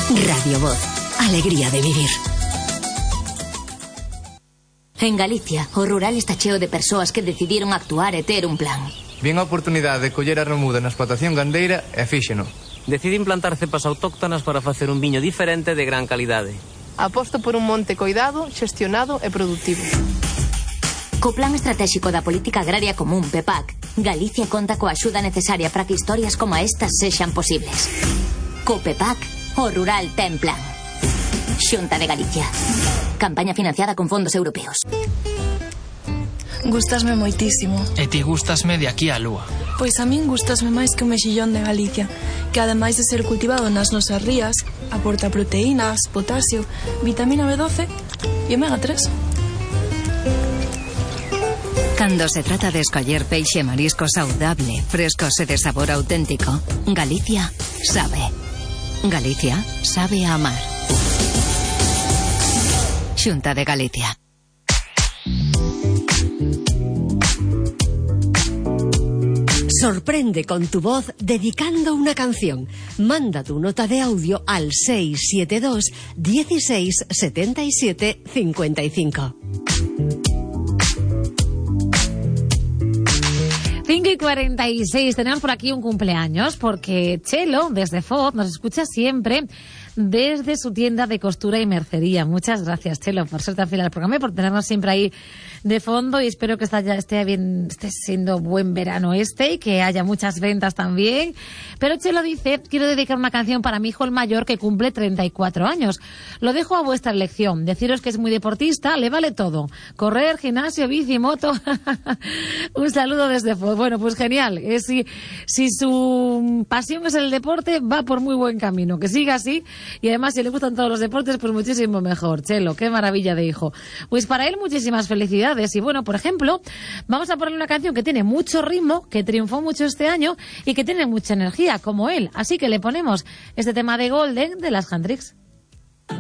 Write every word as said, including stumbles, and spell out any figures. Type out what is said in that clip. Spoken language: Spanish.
Radio Voz. Alegría de vivir. En Galicia, o rural está cheo de persoas que decidiron actuar e ter un plan. Vien a oportunidade de coller a remuda na explotación gandeira e fíxeno. Deciden plantar cepas autóctonas para facer un viño diferente de gran calidade. Aposto por un monte coidado, xestionado e productivo. Co Plan Estratégico da Política Agraria Común, P E P A C, Galicia conta coa axuda necesaria para que historias como estas sexan posibles. Co P E P A C, o rural ten plan. Xunta de Galicia. Campaña financiada con fondos europeos. Gústasme moitísimo. E ti gústasme de aquí á lúa. Pois a min gústasme máis que o mexillón de Galicia, que ademais de ser cultivado nas nosas rías, aporta proteínas, potasio, vitamina B doce e omega tres. Cando se trata de escoller peixe e marisco saudable, frescos e de sabor auténtico, Galicia sabe. Galicia sabe a amar. Xunta de Galicia. Sorprende con tu voz dedicando una canción. Manda tu nota de audio al seis siete dos, dieciséis, setenta y siete, cincuenta y cinco. cinco y cuarenta y seis, tenemos por aquí un cumpleaños porque Chelo, desde Foz, nos escucha siempre desde su tienda de costura y mercería. Muchas gracias, Chelo, por ser tan fiel al programa y por tenernos siempre ahí de fondo, y espero que está ya esté bien, esté siendo buen verano este y que haya muchas ventas también. Pero Chelo dice: quiero dedicar una canción para mi hijo el mayor, que cumple treinta y cuatro años. Lo dejo a vuestra elección. Deciros que es muy deportista, le vale todo: correr, gimnasio, bici, moto. Un saludo desde Foz. Bueno, pues genial. Eh, si, si su pasión es el deporte, va por muy buen camino. Que siga así. Y además, si le gustan todos los deportes, pues muchísimo mejor. Chelo, qué maravilla de hijo. Pues para él, muchísimas felicidades. Y bueno, por ejemplo, vamos a ponerle una canción que tiene mucho ritmo, que triunfó mucho este año y que tiene mucha energía, como él. Así que le ponemos este tema de Golden de las Handrix.